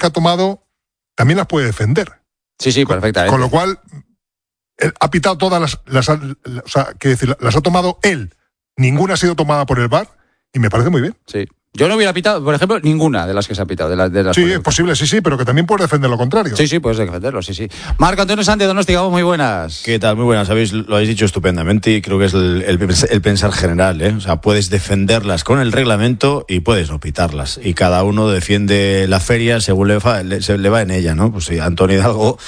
que ha tomado también las puede defender. Sí, perfectamente. Con lo cual, él ha pitado todas las ha tomado él. Ninguna ha sido tomada por el VAR y me parece muy bien. Sí. Yo no hubiera pitado, por ejemplo, ninguna de las que se han pitado. De las sí, es posible, sí, pero que también puedes defender lo contrario. Sí, puedes defenderlo, sí. Marco Antonio Sánchez, Donosti, muy buenas. ¿Qué tal? Muy buenas, lo habéis dicho estupendamente y creo que es el pensar general, ¿eh? O sea, puedes defenderlas con el reglamento y puedes no pitarlas. Y cada uno defiende la feria según le va en ella, ¿no? Pues sí, Antonio Hidalgo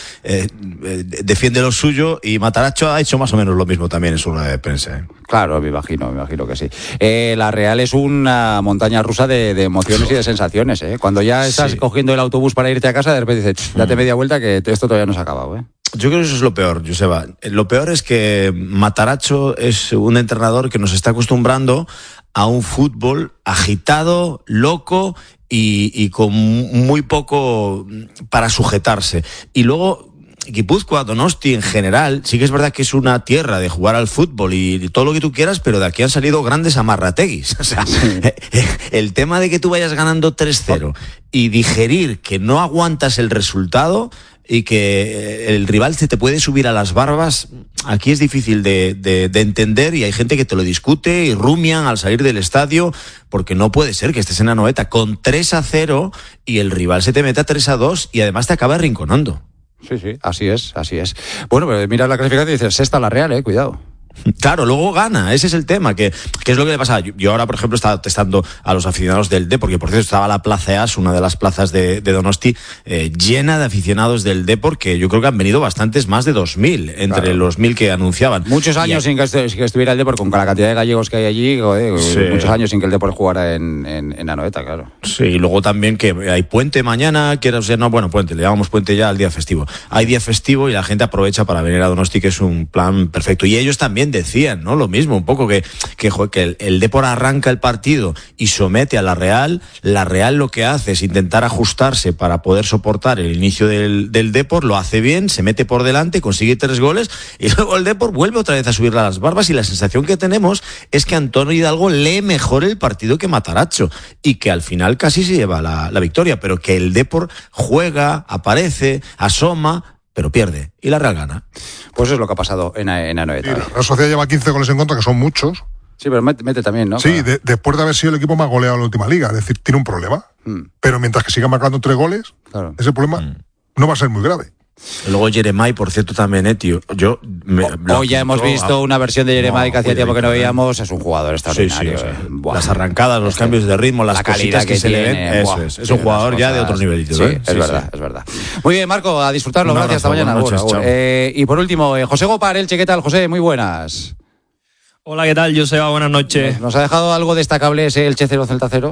defiende lo suyo y Matarazzo ha hecho más o menos lo mismo también en su rueda de prensa, ¿eh? Claro, me imagino que sí. La Real es una montaña rusa de emociones y de sensaciones, ¿eh? Cuando ya estás cogiendo el autobús para irte a casa, de repente dices, date media vuelta que esto todavía no se ha acabado, ¿eh? Yo creo que eso es lo peor, Joseba. Lo peor es que Matarazzo es un entrenador que nos está acostumbrando a un fútbol agitado, loco y con muy poco para sujetarse. Y luego Guipúzcoa, Donosti en general, sí que es verdad que es una tierra de jugar al fútbol y todo lo que tú quieras, pero de aquí han salido grandes amarrateguis. O sea, el tema de que tú vayas ganando 3-0 y digerir que no aguantas el resultado y que el rival se te puede subir a las barbas, aquí es difícil de entender y hay gente que te lo discute y rumian al salir del estadio, porque no puede ser que estés en Anoeta con 3-0 y el rival se te meta 3-2 y además te acaba arrinconando. Sí, así es. Bueno, pero miras la clasificación y dices, sexta la Real, cuidado. Claro, luego gana, ese es el tema, que es lo que le pasa. Yo ahora, por ejemplo, estaba testando a los aficionados del Depor, porque por cierto estaba la Plaza EAS, una de las plazas de Donosti, llena de aficionados del Depor, que yo creo que han venido bastantes, más de 2.000, entre los 1.000 que anunciaban. Muchos años sin que estuviera el Depor, con la cantidad de gallegos que hay allí, muchos años sin que el Depor jugara en Anoeta, claro. Sí, y luego también que hay puente mañana, puente, le llamamos puente ya al día festivo. Hay día festivo y la gente aprovecha para venir a Donosti, que es un plan perfecto. Y ellos también decían, ¿no? Lo mismo, un poco que el Depor arranca el partido y somete a la Real lo que hace es intentar ajustarse para poder soportar el inicio del Depor, lo hace bien, se mete por delante, consigue 3 goles y luego el Depor vuelve otra vez a subirle a las barbas y la sensación que tenemos es que Antonio Hidalgo lee mejor el partido que Matarazzo y que al final casi se lleva la victoria, pero que el Depor juega, aparece, asoma, pero pierde, y la Real gana. Pues eso es lo que ha pasado en Anoeta. La Sociedad lleva 15 goles en contra, que son muchos. Sí, pero mete también, ¿no? Sí, después de haber sido el equipo más goleado en la última liga, es decir, tiene un problema. Pero mientras que siga marcando 3 goles, ese problema no va a ser muy grave. Luego Jeremai, por cierto, también, tío. Hoy ya hemos visto una versión de Jeremai que hacía tiempo que no veíamos. Es un jugador extraordinario. Sí. Las arrancadas, los cambios de ritmo, las cositas que se le ven. Eso es. Es un jugador ya de otro nivel. Sí, es verdad. Muy bien, Marco, a disfrutarlo. Gracias, hasta mañana. Buenas noches, y por último, José Gopar, Elche, ¿qué tal, José? Muy buenas. Hola, ¿qué tal, Joseba? Buenas noches. ¿Nos ha dejado algo destacable ese Elche 0 Celta 0?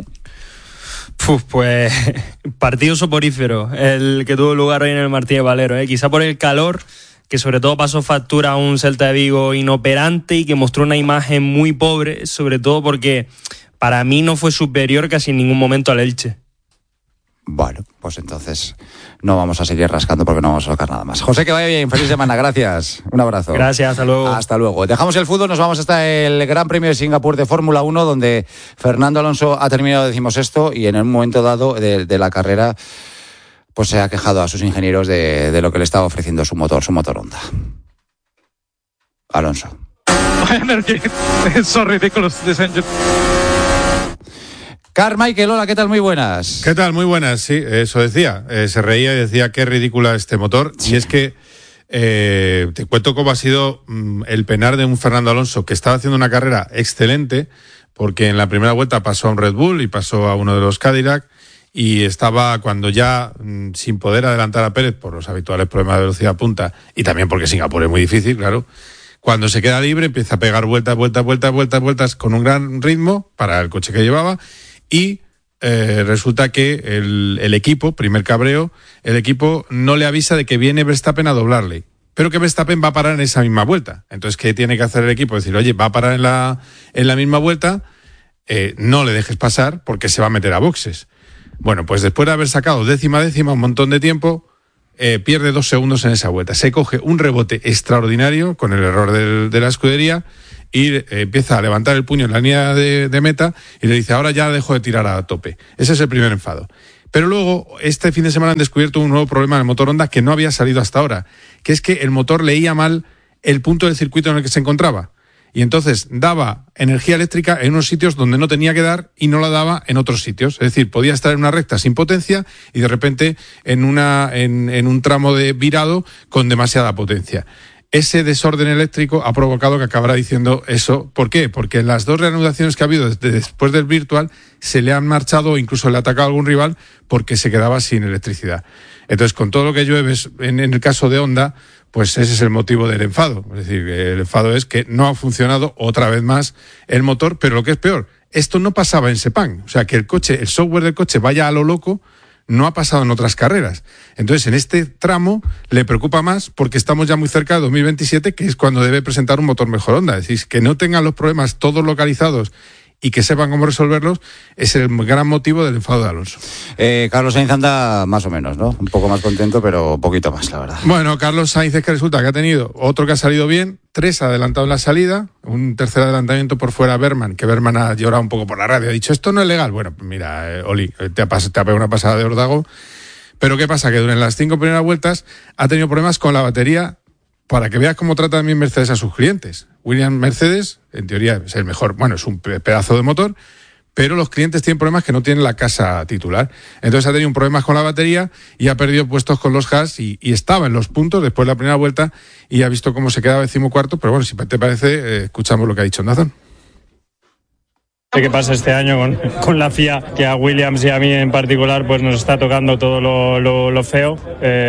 Pues partido soporífero el que tuvo lugar hoy en el Martínez Valero, quizá por el calor, que sobre todo pasó factura a un Celta de Vigo inoperante y que mostró una imagen muy pobre, sobre todo porque para mí no fue superior casi en ningún momento al Elche. Bueno, pues entonces no vamos a seguir rascando porque no vamos a tocar nada más. José, que vaya bien, feliz semana, gracias. Un abrazo. Gracias, hasta luego. Hasta luego. Dejamos el fútbol, nos vamos hasta el Gran Premio de Singapur de Fórmula 1, donde Fernando Alonso ha terminado 16º y en un momento dado de la carrera pues se ha quejado a sus ingenieros de lo que le estaba ofreciendo su motor Honda. Alonso. So ridiculous, this engine. Carmichael, hola, ¿qué tal? Muy buenas. ¿Qué tal? Muy buenas, sí, eso decía. Se reía y decía qué ridícula este motor. Sí. Y es que te cuento cómo ha sido el penar de un Fernando Alonso que estaba haciendo una carrera excelente, porque en la primera vuelta pasó a un Red Bull y pasó a uno de los Cadillac y estaba cuando ya sin poder adelantar a Pérez por los habituales problemas de velocidad punta y también porque Singapur es muy difícil, claro. Cuando se queda libre empieza a pegar vueltas con un gran ritmo para el coche que llevaba. Y resulta que el equipo, primer cabreo, el equipo no le avisa de que viene Verstappen a doblarle, pero que Verstappen va a parar en esa misma vuelta. Entonces, ¿qué tiene que hacer el equipo? Decir, oye, va a parar en la misma vuelta, no le dejes pasar porque se va a meter a boxes. Bueno, pues después de haber sacado décima, un montón de tiempo, pierde 2 segundos en esa vuelta. Se coge un rebote extraordinario con el error de la escudería y empieza a levantar el puño en la línea de meta y le dice, ahora ya dejo de tirar a tope. Ese es el primer enfado. Pero luego, este fin de semana han descubierto un nuevo problema en el motor Honda que no había salido hasta ahora, que es que el motor leía mal el punto del circuito en el que se encontraba. Y entonces daba energía eléctrica en unos sitios donde no tenía que dar y no la daba en otros sitios. Es decir, podía estar en una recta sin potencia y de repente en un tramo de virado con demasiada potencia. Ese desorden eléctrico ha provocado que acabará diciendo eso. ¿Por qué? Porque en las 2 reanudaciones que ha habido después del virtual se le han marchado o incluso le ha atacado a algún rival porque se quedaba sin electricidad. Entonces, con todo lo que llueve en el caso de Honda, pues ese es el motivo del enfado. Es decir, el enfado es que no ha funcionado otra vez más el motor, pero lo que es peor, esto no pasaba en Sepang. O sea, que el software del coche vaya a lo loco, no ha pasado en otras carreras. Entonces, en este tramo le preocupa más porque estamos ya muy cerca de 2027, que es cuando debe presentar un motor mejor Honda. Es decir, que no tengan los problemas todos localizados y que sepan cómo resolverlos, es el gran motivo del enfado de Alonso. Carlos Sainz anda más o menos, ¿no? Un poco más contento, pero un poquito más, la verdad. Bueno, Carlos Sainz es que resulta que ha tenido otro que ha salido bien, 3 adelantado en la salida, un tercer adelantamiento por fuera a Berman, que Berman ha llorado un poco por la radio, ha dicho, esto no es legal. Bueno, mira, Oli, te ha pegado una pasada de ordago, pero ¿qué pasa? Que durante las 5 primeras vueltas ha tenido problemas con la batería, para que veas cómo trata también Mercedes a sus clientes. Williams Mercedes, en teoría, es el mejor, bueno, es un pedazo de motor, pero los clientes tienen problemas que no tienen la casa titular. Entonces ha tenido un problema con la batería y ha perdido puestos con los Haas y estaba en los puntos después de la primera vuelta y ha visto cómo se quedaba 14º, pero bueno, si te parece, escuchamos lo que ha dicho Nathan. ¿Qué pasa este año con la FIA? Que a Williams y a mí en particular pues nos está tocando todo lo feo.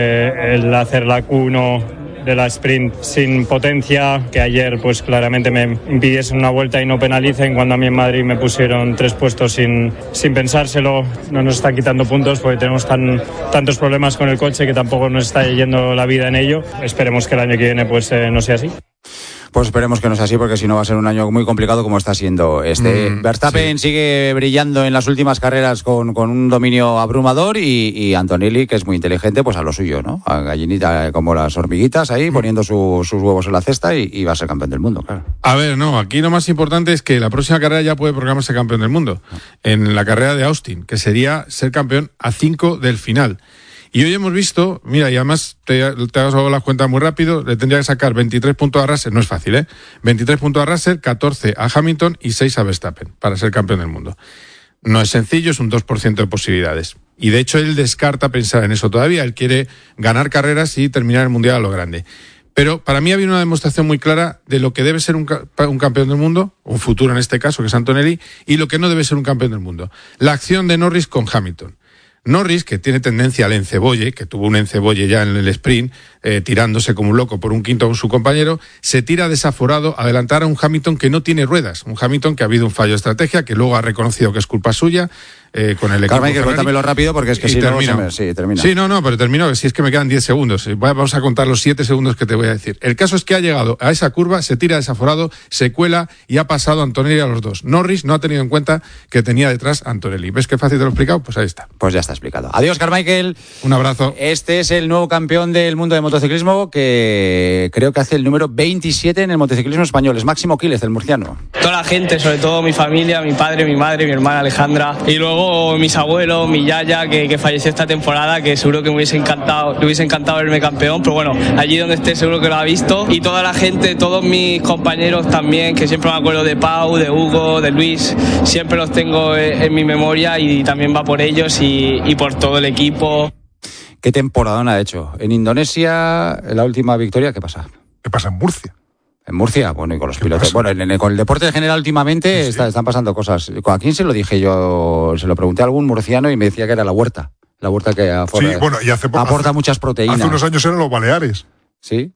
El hacer la Q1 de la sprint sin potencia, que ayer pues claramente me impidiesen una vuelta y no penalicen, cuando a mí en Madrid me pusieron 3 puestos sin pensárselo. No nos están quitando puntos porque tenemos tantos problemas con el coche que tampoco nos está yendo la vida en ello. Esperemos que el año que viene pues no sea así. Pues esperemos que no sea así, porque si no va a ser un año muy complicado como está siendo este. Verstappen sigue brillando en las últimas carreras con un dominio abrumador y Antonelli, que es muy inteligente, pues a lo suyo, ¿no? A gallinita como las hormiguitas ahí, poniendo sus huevos en la cesta y va a ser campeón del mundo, claro. A ver, no, aquí lo más importante es que la próxima carrera ya puede proclamarse campeón del mundo. En la carrera de Austin, que sería ser campeón a 5 del final. Y hoy hemos visto, mira, y además te hago las cuentas muy rápido, le tendría que sacar 23 puntos a Russell, no es fácil, 23 puntos a Russell, 14 a Hamilton y 6 a Verstappen para ser campeón del mundo. No es sencillo, es un 2% de posibilidades. Y de hecho él descarta pensar en eso todavía, él quiere ganar carreras y terminar el Mundial a lo grande. Pero para mí había una demostración muy clara de lo que debe ser un campeón del mundo, un futuro en este caso, que es Antonelli, y lo que no debe ser un campeón del mundo. La acción de Norris con Hamilton. Norris, que tiene tendencia al encebolle, que tuvo un encebolle ya en el sprint, tirándose como un loco por un quinto con su compañero, se tira desaforado a adelantar a un Hamilton que no tiene ruedas. Un Hamilton que ha habido un fallo de estrategia, que luego ha reconocido que es culpa suya, con el equipo Carmen, que Ferrari. Cuéntamelo rápido porque es que si termino. no... termina. Sí, no, pero termino, si es que me quedan 10 segundos. Vamos a contar los 7 segundos que te voy a decir. El caso es que ha llegado a esa curva, se tira desaforado, se cuela y ha pasado a Antonelli a los dos. Norris no ha tenido en cuenta que tenía detrás a Antonelli. ¿Ves qué fácil te lo he explicado? Pues ahí está. Pues ya está explicado. Adiós, Carmichael. Un abrazo. Este es el nuevo campeón del mundo de motociclismo, que creo que hace el número 27 en el motociclismo español. Es Máximo Quílez, el murciano. Toda la gente, sobre todo mi familia, mi padre, mi madre, mi hermana Alejandra, y luego mis abuelos, mi yaya, que falleció esta temporada, que seguro que le hubiese encantado verme campeón, pero bueno, allí donde esté seguro que lo ha visto, y toda la gente, todos mis compañeros también, que siempre me acuerdo de Pau, de Hugo, de Luis, siempre los tengo en mi memoria y también va por ellos y por todo el equipo. ¿Qué temporadón ha hecho? En Indonesia, la última victoria, ¿qué pasa? ¿Qué pasa en Murcia? En Murcia, bueno, y con los pilotos. Bueno, con el deporte en general últimamente sí. Están pasando cosas. ¿A quién se lo dije yo? Se lo pregunté a algún murciano y me decía que era la huerta. La huerta que aporta muchas proteínas. Hace unos años eran los Baleares. Sí.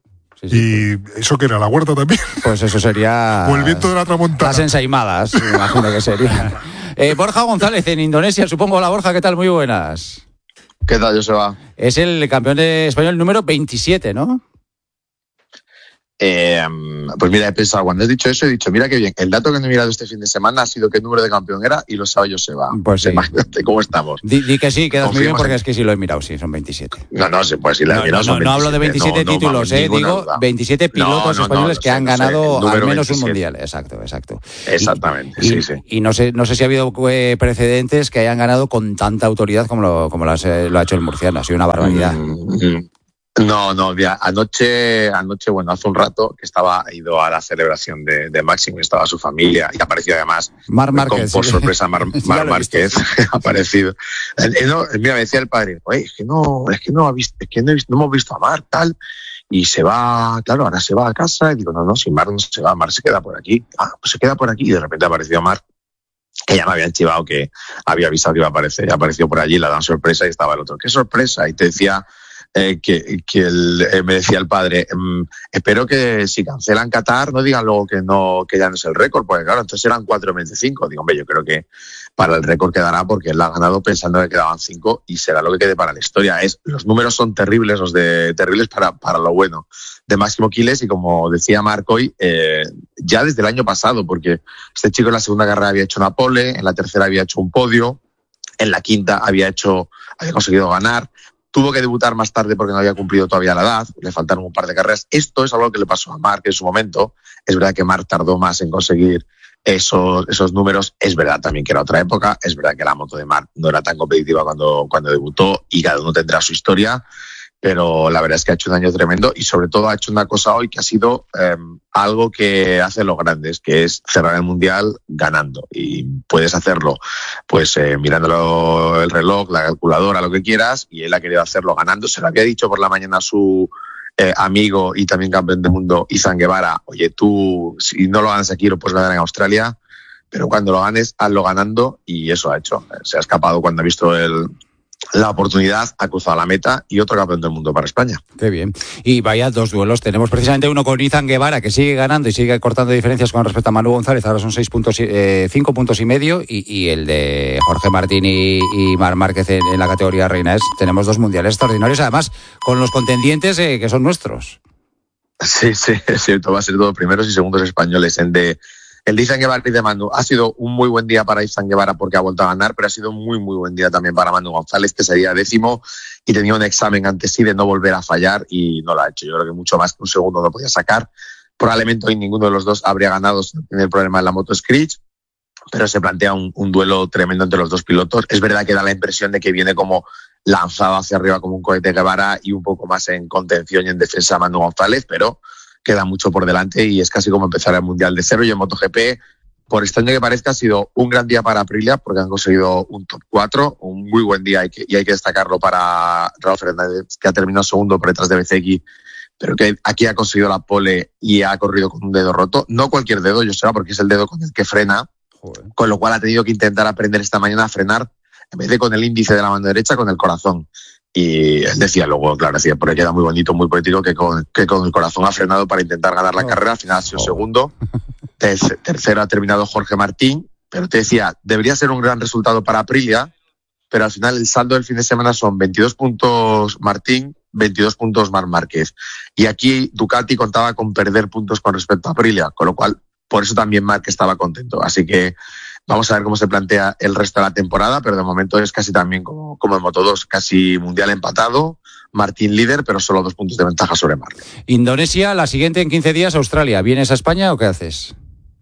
¿Y eso qué era? ¿La huerta también? Pues eso sería... O el viento de la tramontana. Las ensaimadas, me imagino que sería. Borja González, en Indonesia, supongo. Hola, Borja, ¿qué tal? Muy buenas. ¿Qué tal, Joseba? Es el campeón de español número 27, ¿no? Pues mira, he pensado, cuando has dicho eso, he dicho, mira qué bien, el dato que no he mirado este fin de semana ha sido qué número de campeón era y lo sabe Joseba. Pues sí. Imagínate cómo estamos. Di que sí, quedas muy bien, porque en... es que sí lo he mirado, sí, son 27. No, sí, pues sí, lo he mirado, son 27. No hablo de 27 títulos, digo 27 pilotos españoles que han ganado al menos 27. Un mundial. Exacto. Exactamente, sí. Y no sé si ha habido precedentes que hayan ganado con tanta autoridad como lo ha hecho el murciano, ha sido una barbaridad. No, mira, anoche, bueno, hace un rato que estaba ido a la celebración de Máximo y estaba su familia y apareció además Mar Márquez, por sorpresa Mar Márquez ha aparecido. Mira, me decía el padre, oye, no hemos visto a Mar, tal, y se va, claro, ahora se va a casa, y digo, no, si Mar no se va, Mar se queda por aquí. Pues se queda por aquí, y de repente apareció Mar, que ya me habían chivado que había avisado que iba a aparecer, y apareció por allí, la dan sorpresa y estaba el otro, ¿qué sorpresa? Y te decía me decía el padre, espero que si cancelan Qatar no digan luego que ya no es el récord, porque claro, entonces eran 4:25. Digo, hombre, yo creo que para el récord quedará, porque él la ha ganado pensando que quedaban 5 y será lo que quede para la historia. Los números son terribles, terribles para lo bueno de Máximo Quiles, y como decía Marco hoy, ya desde el año pasado, porque este chico en la segunda carrera había hecho una pole, en la tercera había hecho un podio, en la quinta había conseguido ganar. Tuvo que debutar más tarde porque no había cumplido todavía la edad, le faltaron un par de carreras. Esto es algo que le pasó a Marc en su momento. Es verdad que Marc tardó más en conseguir esos números. Es verdad también que era otra época. Es verdad que la moto de Marc no era tan competitiva cuando debutó, y cada uno tendrá su historia. Pero la verdad es que ha hecho un año tremendo, y sobre todo ha hecho una cosa hoy que ha sido algo que hace los grandes, que es cerrar el Mundial ganando. Y puedes hacerlo pues mirándolo el reloj, la calculadora, lo que quieras, y él ha querido hacerlo ganando. Se lo había dicho por la mañana a su amigo y también campeón del mundo, Izan Guevara, oye, tú si no lo ganas aquí lo puedes ganar en Australia, pero cuando lo ganes, hazlo ganando, y eso ha hecho. Se ha escapado cuando ha visto la oportunidad, ha cruzado la meta, y otro campeón del mundo para España. Qué bien. Y vaya, 2 duelos. Tenemos precisamente uno con Izan Guevara, que sigue ganando y sigue cortando diferencias con respecto a Manu González. Ahora son 5 puntos y medio. Y el de Jorge Martín y Mar Márquez en la categoría reina. Tenemos 2 mundiales extraordinarios, además con los contendientes que son nuestros. Sí, es cierto. Va a ser todo primeros y segundos españoles. El de Izan Guevara y de Manu. Ha sido un muy buen día para Izan Guevara porque ha vuelto a ganar, pero ha sido un muy, muy buen día también para Manu González, que sería 10º y tenía un examen antes sí de no volver a fallar, y no lo ha hecho. Yo creo que mucho más que un segundo no podía sacar. Probablemente hoy ninguno de los dos habría ganado sin tener problema en la moto Screech, pero se plantea un duelo tremendo entre los dos pilotos. Es verdad que da la impresión de que viene como lanzado hacia arriba como un cohete Guevara y un poco más en contención y en defensa Manu González, pero queda mucho por delante y es casi como empezar el Mundial de cero. Y en MotoGP, por extraño que parezca, ha sido un gran día para Aprilia porque han conseguido un top 4, un muy buen día, y hay que destacarlo para Raúl Fernández, que ha terminado segundo por detrás de BCX, pero que aquí ha conseguido la pole y ha corrido con un dedo roto. No cualquier dedo, yo sé, porque es el dedo con el que frena. Joder. Con lo cual ha tenido que intentar aprender esta mañana a frenar, en vez de con el índice de la mano derecha, con el corazón. Y él decía luego, claro, decía, porque queda muy bonito, muy poético, que con el corazón ha frenado para intentar ganar la carrera. Al final ha sido segundo. Tercero ha terminado Jorge Martín, pero te decía, debería ser un gran resultado para Aprilia, pero al final el saldo del fin de semana son 22 puntos Martín, 22 puntos Marc Márquez. Y aquí Ducati contaba con perder puntos con respecto a Aprilia, con lo cual, por eso también Marc estaba contento. Así que vamos a ver cómo se plantea el resto de la temporada, pero de momento es casi también como en Moto2, casi mundial empatado, Martín líder, pero solo 2 puntos de ventaja sobre Marc. Indonesia, la siguiente en 15 días, Australia. ¿Vienes a España o qué haces?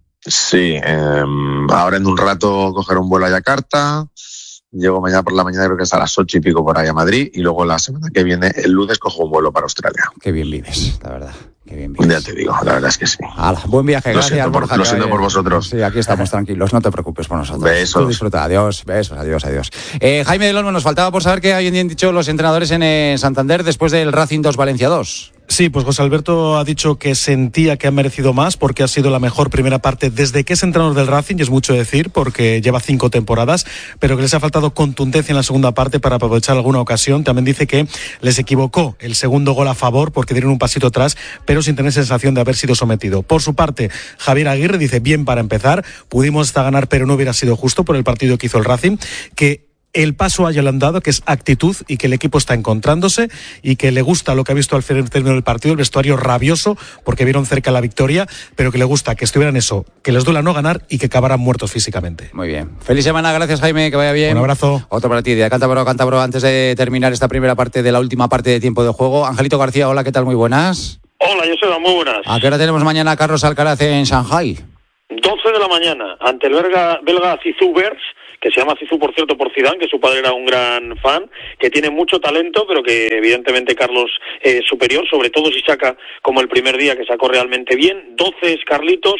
Sí, ahora en un rato coger un vuelo a Yakarta, llego mañana por la mañana, creo que es a las 8 y pico por ahí a Madrid, y luego la semana que viene, el lunes, cojo un vuelo para Australia. Qué bien vives, la verdad. Qué bien vives. Ya te digo, la verdad es que sí. Hala, buen viaje, gracias. Lo siento por vosotros. Sí, aquí estamos tranquilos, no te preocupes por nosotros. Besos. Tú disfruta, adiós, besos, adiós. Jaime del Olmo, nos faltaba por saber qué habían dicho los entrenadores en Santander después del Racing 2 Valencia 2. Sí, pues José Alberto ha dicho que sentía que ha merecido más porque ha sido la mejor primera parte desde que es entrenador del Racing, y es mucho decir porque lleva 5 temporadas, pero que les ha faltado contundencia en la segunda parte para aprovechar alguna ocasión. También dice que les equivocó el segundo gol a favor porque dieron un pasito atrás, pero sin tener sensación de haber sido sometido. Por su parte, Javier Aguirre dice, bien para empezar, pudimos hasta ganar, pero no hubiera sido justo por el partido que hizo el Racing, que el paso haya andado, que es actitud, y que el equipo está encontrándose y que le gusta lo que ha visto al término del partido, el vestuario rabioso porque vieron cerca la victoria, pero que le gusta que estuvieran eso, que les duela no ganar y que acabaran muertos físicamente. Muy bien. Feliz semana, gracias Jaime, que vaya bien. Un abrazo. Otro para ti, de Cántabro, antes de terminar esta primera parte de la última parte de tiempo de juego. Angelito García, hola, ¿qué tal? Muy buenas. Hola, Joseba, muy buenas. ¿A qué hora tenemos mañana a Carlos Alcaraz en Shanghai? 12 de la mañana, ante el belga Zizou Bergs, que se llama Zizou, por cierto, por Zidane, que su padre era un gran fan, que tiene mucho talento, pero que evidentemente Carlos es superior, sobre todo si saca como el primer día, que sacó realmente bien. 12 es Carlitos,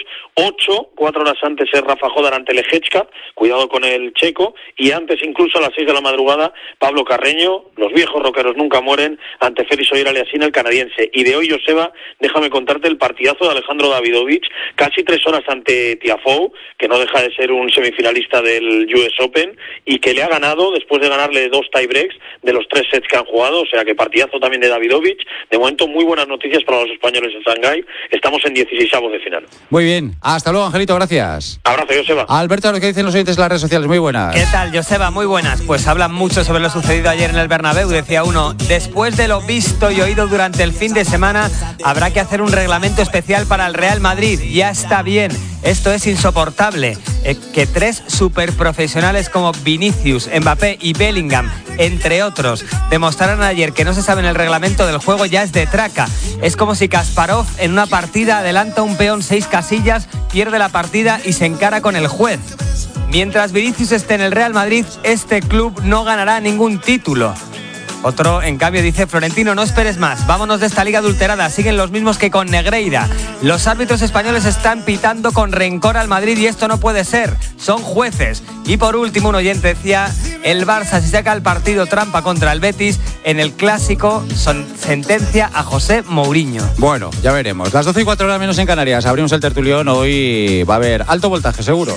8, 4 horas antes es Rafa Jodar ante Leječka, cuidado con el checo, y antes incluso a las 6 de la madrugada, Pablo Carreño, los viejos rockeros nunca mueren, ante Félix Auger-Aliassime, el canadiense. Y de hoy, Joseba, déjame contarte el partidazo de Alejandro Davidovich, casi 3 horas ante Tiafoe, que no deja de ser un semifinalista del US Open, y que le ha ganado después de ganarle 2 tiebreaks de los 3 sets que han jugado, o sea que partidazo también de Davidovich. De momento muy buenas noticias para los españoles en Shanghái, estamos en 16avos de final. Muy bien, hasta luego Angelito, gracias. Abrazo, Joseba. Alberto, lo que dicen los oyentes en las redes sociales, muy buenas. ¿Qué tal, Joseba? Muy buenas. Pues hablan mucho sobre lo sucedido ayer en el Bernabéu. Decía uno, después de lo visto y oído durante el fin de semana, habrá que hacer un reglamento especial para el Real Madrid. Ya está bien, esto es insoportable. Que 3 superprofesionales como Vinicius, Mbappé y Bellingham, entre otros, demostraron ayer que no se sabe en el reglamento del juego, ya es de traca. Es como si Kasparov en una partida adelanta un peón 6 casillas, pierde la partida y se encara con el juez. Mientras Vinicius esté en el Real Madrid, este club no ganará ningún título. Otro, en cambio, dice: Florentino, no esperes más, vámonos de esta liga adulterada. Siguen los mismos que con Negreira. Los árbitros españoles están pitando con rencor al Madrid y esto no puede ser, son jueces. Y por último, un oyente decía: el Barça, si saca el partido trampa contra el Betis, en el Clásico sentencia a José Mourinho. Bueno, ya veremos. Las 12 y 4 horas menos en Canarias, abrimos el tertulión. Hoy va a haber alto voltaje, seguro.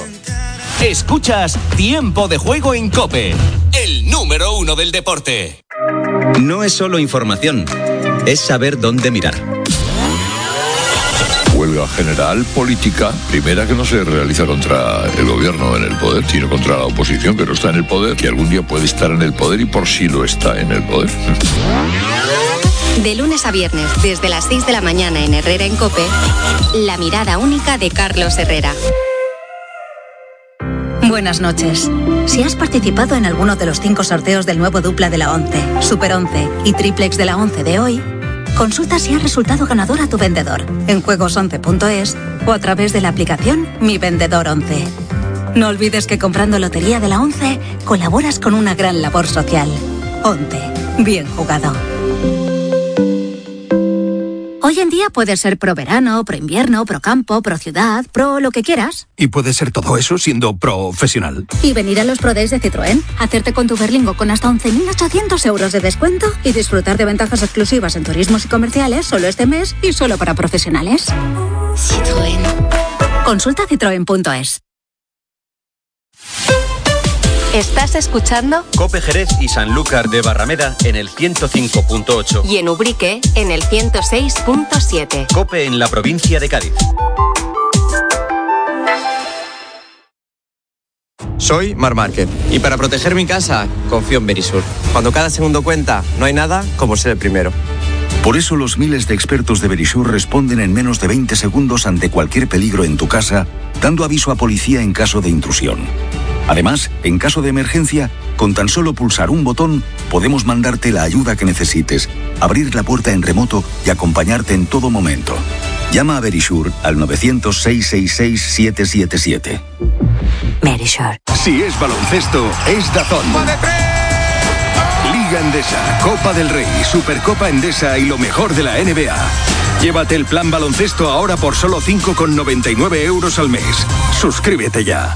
Escuchas Tiempo de Juego en COPE, el número 1 del deporte. No es solo información, es saber dónde mirar. Huelga general política, primera que no se realiza contra el gobierno en el poder, sino contra la oposición que no está en el poder, que algún día puede estar en el poder y por sí lo está en el poder. De lunes a viernes, desde las 6 de la mañana en Herrera en COPE, la mirada única de Carlos Herrera. Buenas noches. Si has participado en alguno de los 5 sorteos del nuevo dupla de la 11, Super 11 y Triplex de la 11 de hoy, consulta si has resultado ganador a tu vendedor en juegos11.es o a través de la aplicación Mi Vendedor 11. No olvides que comprando Lotería de la 11 colaboras con una gran labor social. 11. Bien jugado. Hoy en día puedes ser pro verano, pro invierno, pro campo, pro ciudad, pro lo que quieras. Y puedes ser todo eso siendo profesional. Y venir a los Pro Days de Citroën, hacerte con tu Berlingo con hasta 11.800 euros de descuento y disfrutar de ventajas exclusivas en turismos y comerciales solo este mes y solo para profesionales. Citroën. Consulta citroen.es. ¿Estás escuchando? COPE Jerez y Sanlúcar de Barrameda en el 105.8. Y en Ubrique en el 106.7. COPE en la provincia de Cádiz. Soy Marc Márquez y para proteger mi casa confío en Verisur. Cuando cada segundo cuenta, no hay nada como ser el primero. Por eso los miles de expertos de Verisur responden en menos de 20 segundos ante cualquier peligro en tu casa, dando aviso a policía en caso de intrusión. Además, en caso de emergencia, con tan solo pulsar un botón, podemos mandarte la ayuda que necesites, abrir la puerta en remoto y acompañarte en todo momento. Llama a Verisur al 900-666-777. Verisur. Si es baloncesto, es DAZN. Liga Endesa, Copa del Rey, Supercopa Endesa y lo mejor de la NBA. Llévate el plan baloncesto ahora por solo 5,99 euros al mes. Suscríbete ya.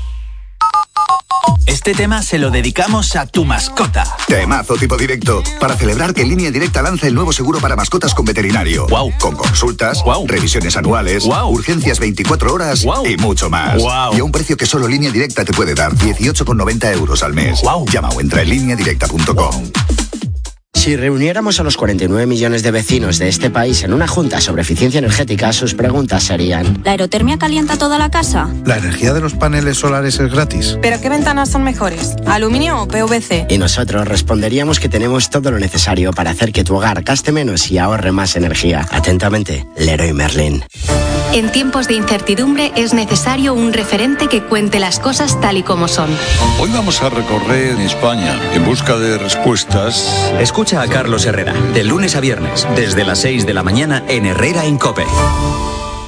Este tema se lo dedicamos a tu mascota. Temazo tipo directo. Para celebrar que Línea Directa lanza el nuevo seguro para mascotas con veterinario. Wow. Con consultas, revisiones anuales, urgencias 24 horas y mucho más. Y a un precio que solo Línea Directa te puede dar, 18,90 euros al mes. Llama o entra en lineadirecta.com. Si reuniéramos a los 49 millones de vecinos de este país en una junta sobre eficiencia energética, sus preguntas serían: ¿la aerotermia calienta toda la casa? ¿La energía de los paneles solares es gratis? ¿Pero qué ventanas son mejores? ¿Aluminio o PVC? Y nosotros responderíamos que tenemos todo lo necesario para hacer que tu hogar gaste menos y ahorre más energía. Atentamente, Leroy Merlin. En tiempos de incertidumbre es necesario un referente que cuente las cosas tal y como son. Hoy vamos a recorrer España en busca de respuestas. Escucha a Carlos Herrera, de lunes a viernes, desde las 6 de la mañana en Herrera en COPE.